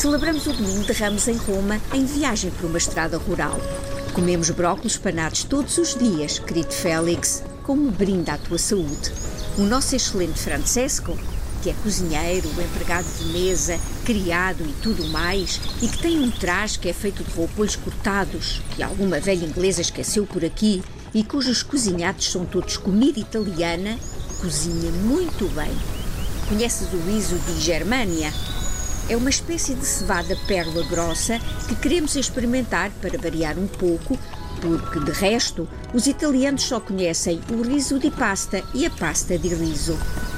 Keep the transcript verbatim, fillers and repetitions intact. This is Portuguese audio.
Celebramos o Domingo de Ramos em Roma, em viagem por uma estrada rural. Comemos brócolos panados todos os dias, querido Félix, como brinde à tua saúde. O nosso excelente Francesco, que é cozinheiro, empregado de mesa, criado e tudo mais, e que tem um traje que é feito de roupões cortados, que alguma velha inglesa esqueceu por aqui, e cujos cozinhados são todos comida italiana, cozinha muito bem. Conheces o riso di Germania? É uma espécie de cevada pérola grossa que queremos experimentar para variar um pouco, porque, de resto, os italianos só conhecem o riso di pasta e a pasta di riso.